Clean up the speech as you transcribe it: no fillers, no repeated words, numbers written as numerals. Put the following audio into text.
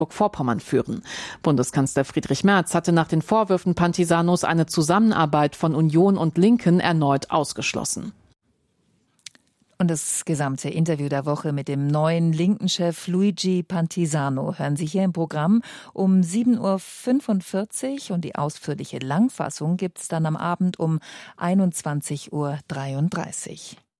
Mecklenburg-Vorpommern führen. Bundeskanzler Friedrich Merz hatte nach den Vorwürfen Pantisanos eine Zusammenarbeit von Union und Linken erneut ausgeschlossen. Und das gesamte Interview der Woche mit dem neuen Linken-Chef Luigi Pantisano hören Sie hier im Programm um 7.45 Uhr und die ausführliche Langfassung gibt's dann am Abend um 21.33 Uhr.